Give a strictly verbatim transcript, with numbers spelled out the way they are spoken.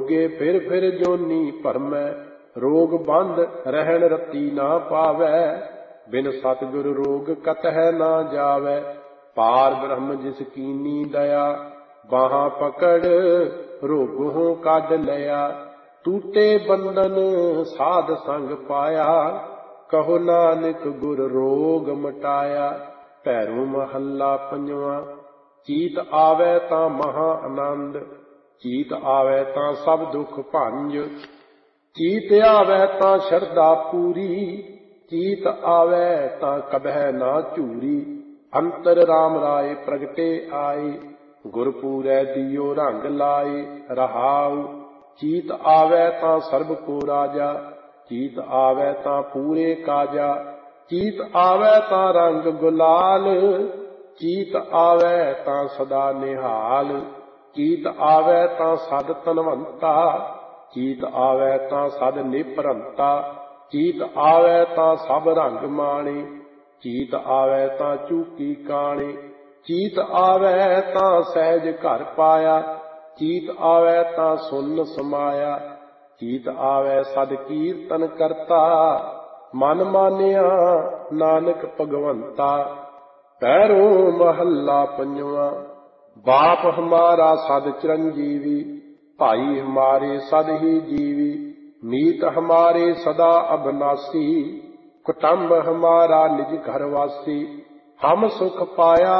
जोगे फिर फिर जोनी भरमै, रोग बंद रहन रती ना पावै। बिन सतगुर रोग कतह ना जावै, पार ब्रह्म जिस कीनी दया। बाहां पकड़ रोगों काढ लया, टूटे बंधन साध संग पाया। कहो नानक गुर रोग मटाया। भैरो महला पंजवा। चीत आवे तां महा आनंद, चीत आवे तां सब दुख भंज। चीत आवे तां शरधा पूरी, चीत आवे तां कबह ना झूरी। अंतर राम राय प्रगटे आए, गुरपूरै दियो रंग लाए। रहाउ चीत आवे तां सर्ब को राजा, चीत आवे तां पूरे काजा। चीत आवे तां रंग गुलाल, चीत आवे तां सदा निहाल। चीत आवे तां सद तनवंता, चीत आवे तां सद निपरंता। चीत आवे तां सब रंग माणे, चीत आवे तां चूकी काणे। चीत आवे तां सहज घर पाया, चीत आवे तां सुन समाया। चीत आवे सद कीर्तन करता, मन मानिया नानक भगवंता। पैरो महला पंजवा। बाप हमारा सद चिरंजीवी, भाई हमारे सद ही जीवी। मीत हमारे सदा अबनासी, कुटुंब हमारा निज घर वासी। हम सुख पाया